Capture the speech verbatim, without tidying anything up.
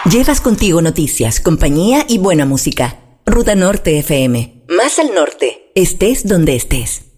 Llevas contigo noticias, compañía y buena música. Ruta Norte F M. Más al norte. Estés donde estés.